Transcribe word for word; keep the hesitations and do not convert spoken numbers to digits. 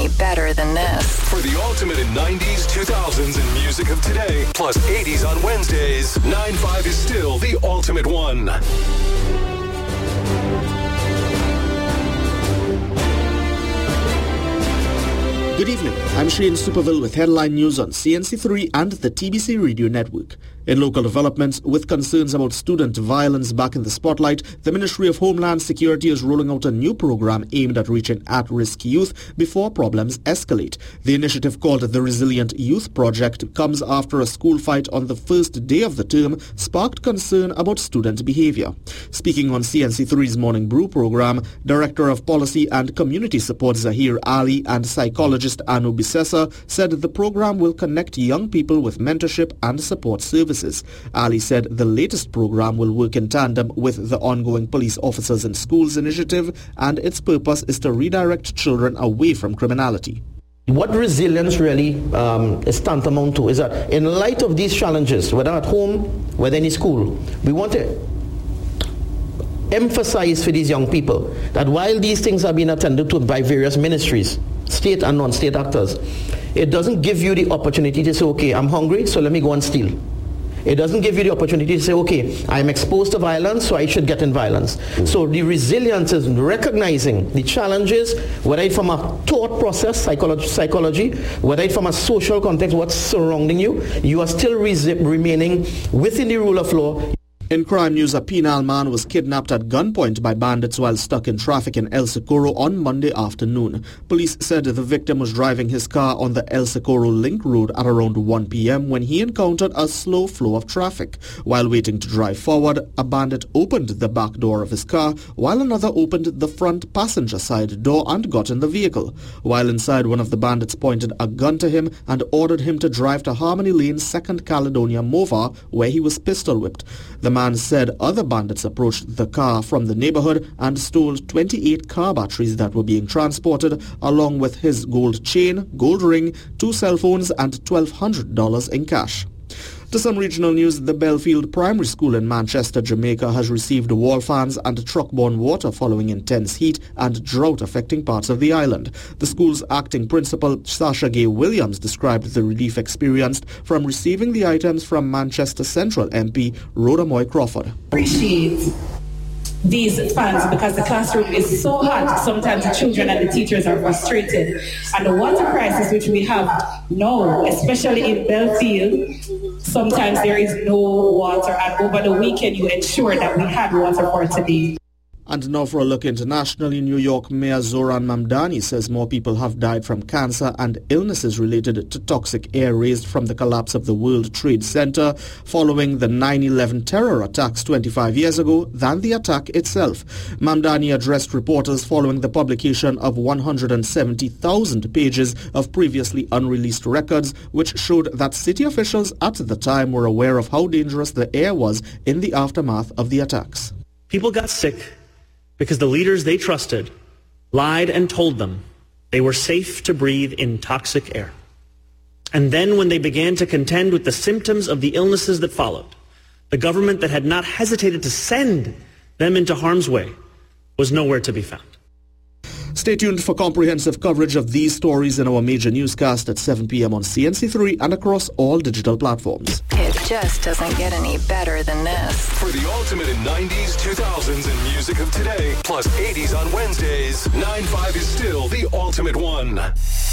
any better than this. For the ultimate in nineties, two thousands, and music of today, plus eighties on Wednesdays, nine five is still the ultimate one. Good evening. I'm Shane Superville with headline news on C N C three and the T B C Radio Network. In local developments, with concerns about student violence back in the spotlight, the Ministry of Homeland Security is rolling out a new program aimed at reaching at-risk youth before problems escalate. The initiative, called the Resilient Youth Project, comes after a school fight on the first day of the term sparked concern about student behavior. Speaking on C N C three's Morning Brew program, Director of Policy and Community Support Zahir Ali and psychologist Anu Bisessa said the program will connect young people with mentorship and support services. Ali said the latest program will work in tandem with the ongoing Police Officers in Schools initiative, and its purpose is to redirect children away from criminality. What resilience really um, is tantamount to is that in light of these challenges, whether at home, whether in school, we want to emphasize for these young people that while these things are being attended to by various ministries, state and non-state actors, it doesn't give you the opportunity to say, okay, I'm hungry, so let me go and steal. It doesn't give you the opportunity to say, okay, I'm exposed to violence, so I should get in violence. Mm-hmm. So the resilience is recognizing the challenges, whether it's from a thought process, psychology, psychology whether it's from a social context, what's surrounding you, you are still res- remaining within the rule of law. In crime news, a penal man was kidnapped at gunpoint by bandits while stuck in traffic in El Socorro on Monday afternoon. Police said the victim was driving his car on the El Socorro Link Road at around one p.m. when he encountered a slow flow of traffic. While waiting to drive forward, a bandit opened the back door of his car, while another opened the front passenger side door and got in the vehicle. While inside, one of the bandits pointed a gun to him and ordered him to drive to Harmony Lane, Second Caledonia, Mova, where he was pistol whipped. The man said other bandits approached the car from the neighborhood and stole twenty-eight car batteries that were being transported, along with his gold chain, gold ring, two cell phones and twelve hundred dollars in cash. To some regional news, the Belfield Primary School in Manchester, Jamaica has received wall fans and truck-borne water following intense heat and drought affecting parts of the island. The school's acting principal, Sasha Gay Williams, described the relief experienced from receiving the items from Manchester Central M P Rhoda Moy Crawford. Appreciate these fans because the classroom is so hot. Sometimes the children and the teachers are frustrated. And the water crisis which we have now, especially in Belfield, sometimes there is no water, and over the weekend you ensure that we had water for today. And now for a look internationally, New York Mayor Zoran Mamdani says more people have died from cancer and illnesses related to toxic air raised from the collapse of the World Trade Center following the nine eleven terror attacks twenty-five years ago than the attack itself. Mamdani addressed reporters following the publication of one hundred seventy thousand pages of previously unreleased records, which showed that city officials at the time were aware of how dangerous the air was in the aftermath of the attacks. People got sick because the leaders they trusted lied and told them they were safe to breathe in toxic air. And then when they began to contend with the symptoms of the illnesses that followed, the government that had not hesitated to send them into harm's way was nowhere to be found. Stay tuned for comprehensive coverage of these stories in our major newscast at seven p.m. on C N C three and across all digital platforms. It just doesn't get any better than this. For the ultimate in nineties, two thousands, and music of today, plus eighties on Wednesdays, nine five is still the ultimate one.